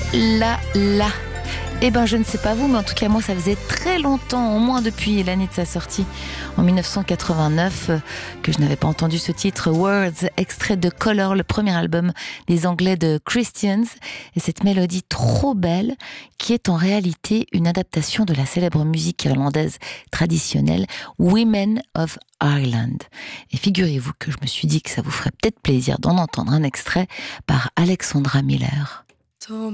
la. Eh ben, je ne sais pas vous, mais en tout cas, moi, ça faisait très longtemps, au moins depuis l'année de sa sortie, en 1989, que je n'avais pas entendu ce titre, Words, extrait de Color, le premier album des Anglais de Christians, et cette mélodie trop belle, qui est en réalité une adaptation de la célèbre musique irlandaise traditionnelle, Women of Ireland. Et figurez-vous que je me suis dit que ça vous ferait peut-être plaisir d'en entendre un extrait par Alexandra Miller.